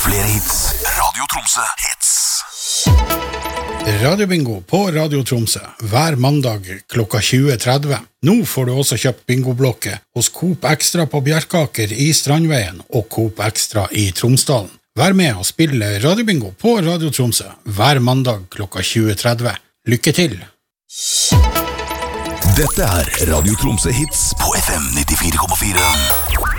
Flere hits. Radio Tromsø hits. Radiobingo på Radio Tromsø hver mandag klokka 20.30. Nå får du også kjøpt bingoblokke hos Coop Extra på Bjerkaker i Strandveien og Coop Extra i Tromsdalen. Vær med og spille radiobingo på Radio Tromsø hver mandag klokka 20.30. Lykke til! Dette Radio Tromsø hits på FM 94,4.